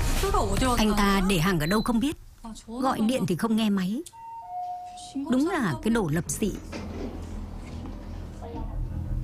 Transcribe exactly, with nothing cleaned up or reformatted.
Anh ta để hàng ở đâu không biết. Gọi điện thì không nghe máy. Đúng là cái đồ lập dị.